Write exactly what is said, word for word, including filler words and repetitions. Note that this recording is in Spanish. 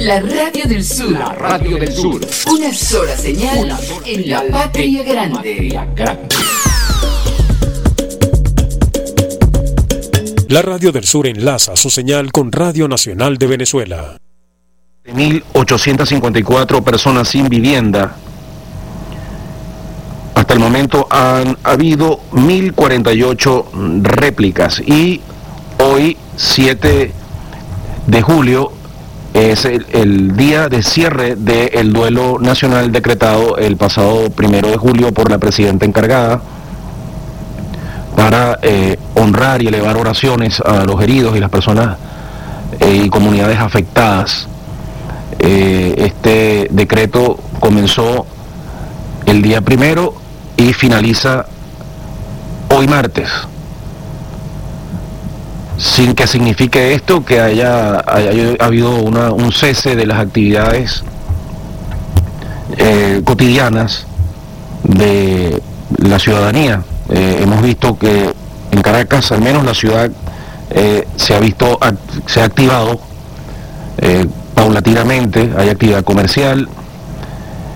La Radio del Sur. La Radio del Sur. Una sola señal, Una sola en señal la patria grande. Patria grande. La Radio del Sur enlaza su señal con Radio Nacional de Venezuela. mil ochocientas cincuenta y cuatro personas sin vivienda. Hasta el momento han habido mil cuarenta y ocho réplicas y hoy, siete de julio, es el, el día de cierre del duelo nacional decretado el pasado primero de julio por la presidenta encargada para eh, honrar y elevar oraciones a los heridos y las personas eh, y comunidades afectadas. Eh, este decreto comenzó el día primero y finaliza hoy martes, sin que signifique esto que haya, haya habido una, un cese de las actividades eh, cotidianas de la ciudadanía. Eh, hemos visto que en Caracas, al menos la ciudad, eh, se ha visto, se ha activado eh, paulatinamente, hay actividad comercial,